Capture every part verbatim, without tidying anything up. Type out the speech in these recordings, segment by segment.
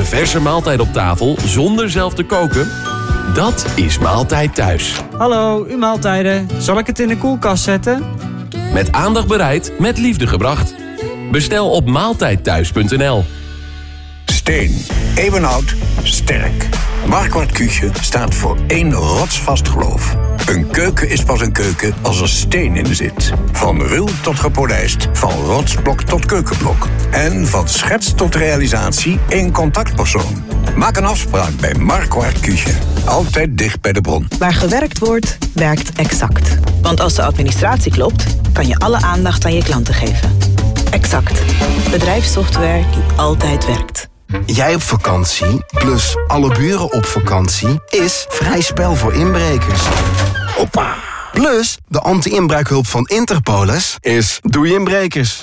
verse maaltijd op tafel zonder zelf te koken? Dat is Maaltijd Thuis. Hallo, uw maaltijden. Zal ik het in de koelkast zetten? Met aandacht bereid, met liefde gebracht. Bestel op maaltijdthuis punt n l. Steen, eeuwenoud, sterk. Marquardt Küche staat voor één rotsvast geloof. Een keuken is pas een keuken als er steen in zit. Van ruw tot gepolijst, van rotsblok tot keukenblok. En van schets tot realisatie één contactpersoon. Maak een afspraak bij Marquardt Küche. Altijd dicht bij de bron. Waar gewerkt wordt, werkt Exact. Want als de administratie klopt, kan je alle aandacht aan je klanten geven. Exact. Bedrijfssoftware die altijd werkt. Jij op vakantie, plus alle buren op vakantie, is vrij spel voor inbrekers. Hoppa. Plus, de anti-inbraakhulp van Interpolis is doei inbrekers.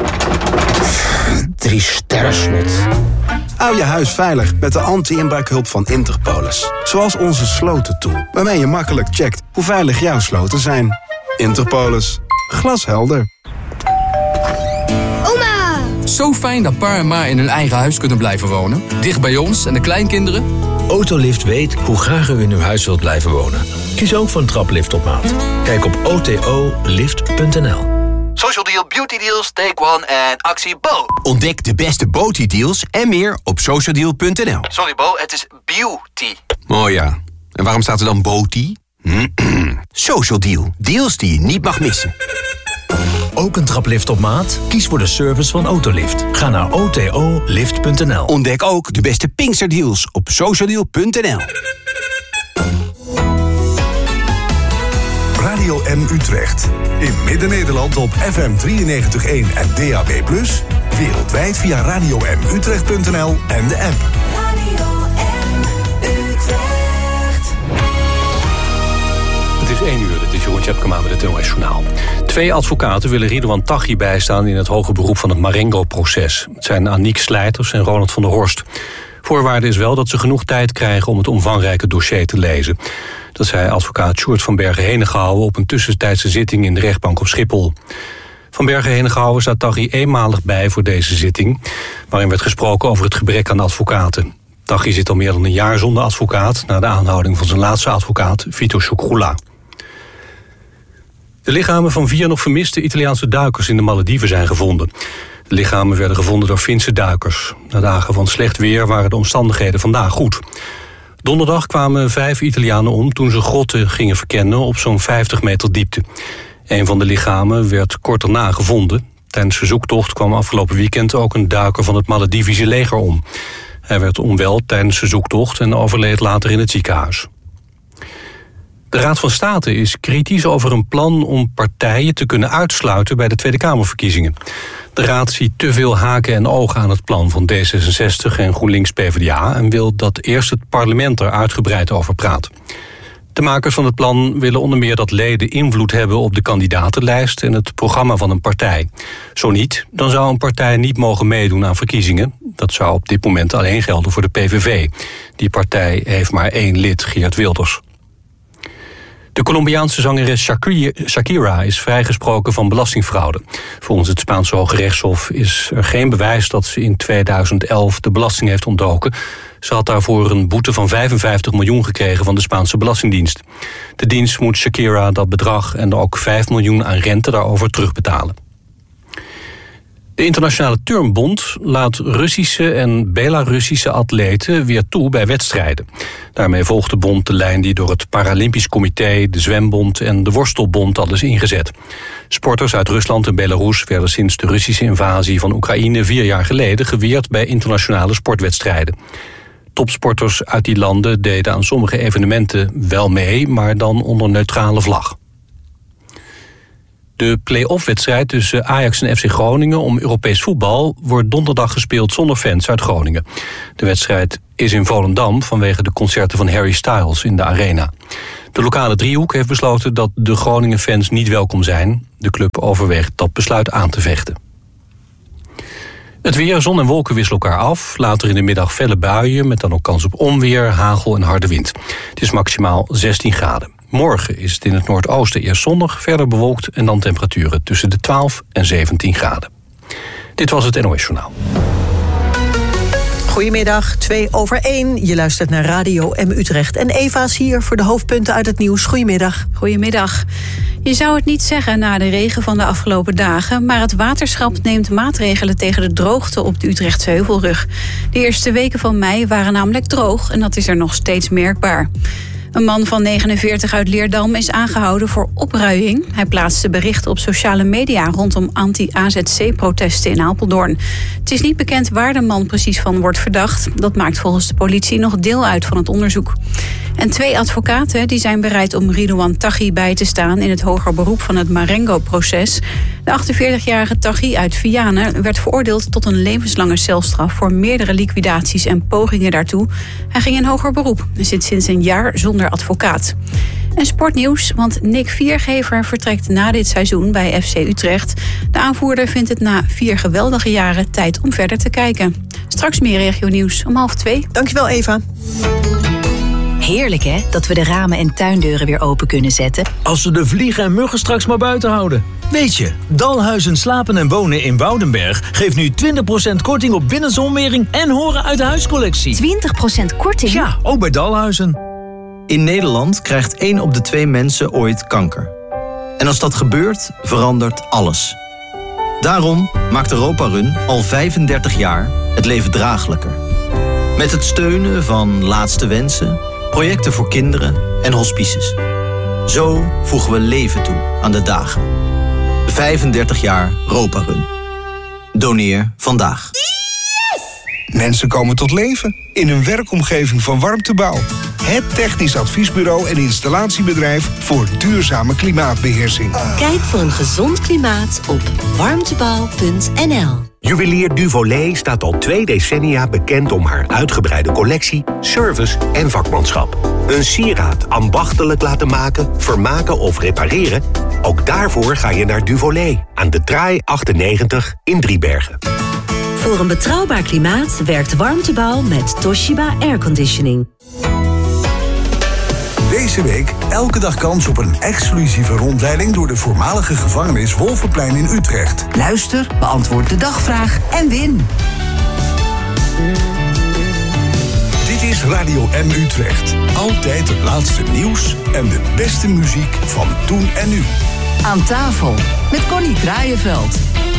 Drie sterren slot. Hou je huis veilig met de anti-inbraakhulp van Interpolis. Zoals onze slotentool, waarmee je makkelijk checkt hoe veilig jouw sloten zijn. Interpolis. Glashelder. Zo fijn dat pa en ma in hun eigen huis kunnen blijven wonen. Dicht bij ons en de kleinkinderen. Autolift weet hoe graag u in uw huis wilt blijven wonen. Kies ook voor een traplift op maat. Kijk op o t o lift punt n l. Social Deal, Beauty Deals, Take One en Actie Bo. Ontdek de beste Beauty Deals en meer op social deal punt n l. Sorry Bo, het is beauty. Oh ja, en waarom staat er dan Beauty? Social Deal, deals die je niet mag missen. Ook een traplift op maat? Kies voor de service van Autolift. Ga naar o t o lift punt n l. Ontdek ook de beste Pinksterdeals op social deal punt n l. Radio M Utrecht. In Midden-Nederland op F M drieënnegentig komma één en D A B plus. Wereldwijd via radio m utrecht punt n l en de app. Radio M Utrecht. Het is één uur, dit is Jeroen Tjepkema met het N O S Journaal. Twee advocaten willen Ridouan Taghi bijstaan in het hoger beroep van het Marengo-proces. Het zijn Aniek Slijters en Ronald van der Horst. Voorwaarde is wel dat ze genoeg tijd krijgen om het omvangrijke dossier te lezen. Dat zei advocaat Sjoerd van Bergen-Henegouwen op een tussentijdse zitting in de rechtbank op Schiphol. Van Bergen-Henegouwen staat Taghi eenmalig bij voor deze zitting, waarin werd gesproken over het gebrek aan advocaten. Taghi zit al meer dan een jaar zonder advocaat na de aanhouding van zijn laatste advocaat, Vito Scocrula. De lichamen van vier nog vermiste Italiaanse duikers in de Malediven zijn gevonden. De lichamen werden gevonden door Finse duikers. Na dagen van slecht weer waren de omstandigheden vandaag goed. Donderdag kwamen vijf Italianen om toen ze grotten gingen verkennen op zo'n vijftig meter diepte. Een van de lichamen werd kort daarna gevonden. Tijdens de zoektocht kwam afgelopen weekend ook een duiker van het Maledivische leger om. Hij werd onwel tijdens de zoektocht en overleed later in het ziekenhuis. De Raad van State is kritisch over een plan om partijen te kunnen uitsluiten bij de Tweede Kamerverkiezingen. De Raad ziet te veel haken en ogen aan het plan van D zesenzestig en GroenLinks P v d A en wil dat eerst het parlement er uitgebreid over praat. De makers van het plan willen onder meer dat leden invloed hebben op de kandidatenlijst en het programma van een partij. Zo niet, dan zou een partij niet mogen meedoen aan verkiezingen. Dat zou op dit moment alleen gelden voor de P V V. Die partij heeft maar één lid, Geert Wilders. De Colombiaanse zangeres Shakira is vrijgesproken van belastingfraude. Volgens het Spaanse Hoge Rechtshof is er geen bewijs dat ze in tweeduizend elf de belasting heeft ontdoken. Ze had daarvoor een boete van vijfenvijftig miljoen gekregen van de Spaanse Belastingdienst. De dienst moet Shakira dat bedrag en ook vijf miljoen aan rente daarover terugbetalen. De Internationale Turnbond laat Russische en Belarussische atleten weer toe bij wedstrijden. Daarmee volgt de bond de lijn die door het Paralympisch Comité, de Zwembond en de Worstelbond al is ingezet. Sporters uit Rusland en Belarus werden sinds de Russische invasie van Oekraïne vier jaar geleden geweerd bij internationale sportwedstrijden. Topsporters uit die landen deden aan sommige evenementen wel mee, maar dan onder neutrale vlag. De play-off-wedstrijd tussen Ajax en F C Groningen om Europees voetbal wordt donderdag gespeeld zonder fans uit Groningen. De wedstrijd is in Volendam vanwege de concerten van Harry Styles in de Arena. De lokale driehoek heeft besloten dat de Groningen-fans niet welkom zijn. De club overweegt dat besluit aan te vechten. Het weer, zon en wolken wisselen elkaar af. Later in de middag felle buien met dan ook kans op onweer, hagel en harde wind. Het is maximaal zestien graden. Morgen is het in het noordoosten eerst zonnig, verder bewolkt en dan temperaturen tussen de twaalf en zeventien graden. Dit was het N O S Journaal. Goedemiddag, twee over één. Je luistert naar Radio M Utrecht. En Eva is hier voor de hoofdpunten uit het nieuws. Goedemiddag. Goedemiddag. Je zou het niet zeggen na de regen van de afgelopen dagen, maar het waterschap neemt maatregelen tegen de droogte op de Utrechtse Heuvelrug. De eerste weken van mei waren namelijk droog en dat is er nog steeds merkbaar. Een man van negenenveertig uit Leerdam is aangehouden voor opruiing. Hij plaatste berichten op sociale media rondom anti-A Z C-protesten in Apeldoorn. Het is niet bekend waar de man precies van wordt verdacht. Dat maakt volgens de politie nog deel uit van het onderzoek. En twee advocaten die zijn bereid om Ridouan Taghi bij te staan in het hoger beroep van het Marengo-proces. De achtenveertigjarige Taghi uit Vianen werd veroordeeld tot een levenslange celstraf voor meerdere liquidaties en pogingen daartoe. Hij ging in hoger beroep en zit sinds een jaar zonder advocaat. En sportnieuws, want Nick Viergever vertrekt na dit seizoen bij F C Utrecht. De aanvoerder vindt het na vier geweldige jaren tijd om verder te kijken. Straks meer regionieuws om half twee. Dankjewel, Eva. Heerlijk hè, dat we de ramen en tuindeuren weer open kunnen zetten. Als we de vliegen en muggen straks maar buiten houden. Weet je, Dalhuizen Slapen en Wonen in Woudenberg geeft nu twintig procent korting op binnenzonwering en horen uit de huiscollectie. twintig procent korting? Ja, ook bij Dalhuizen. In Nederland krijgt één op de twee mensen ooit kanker. En als dat gebeurt, verandert alles. Daarom maakt Europa Run al vijfendertig jaar het leven draaglijker. Met het steunen van Laatste Wensen, projecten voor kinderen en hospices. Zo voegen we leven toe aan de dagen. vijfendertig jaar Europa Run. Doneer vandaag. Mensen komen tot leven in een werkomgeving van Warmtebouw. Het technisch adviesbureau en installatiebedrijf voor duurzame klimaatbeheersing. Kijk voor een gezond klimaat op warmtebouw punt n l. Juwelier Duvolet staat al twee decennia bekend om haar uitgebreide collectie, service en vakmanschap. Een sieraad ambachtelijk laten maken, vermaken of repareren? Ook daarvoor ga je naar Duvolet aan de Traai achtennegentig in Driebergen. Voor een betrouwbaar klimaat werkt Warmtebouw met Toshiba Airconditioning. Deze week elke dag kans op een exclusieve rondleiding door de voormalige gevangenis Wolvenplein in Utrecht. Luister, beantwoord de dagvraag en win. Dit is Radio M Utrecht. Altijd het laatste nieuws en de beste muziek van toen en nu. Aan tafel met Connie Kraaienveld.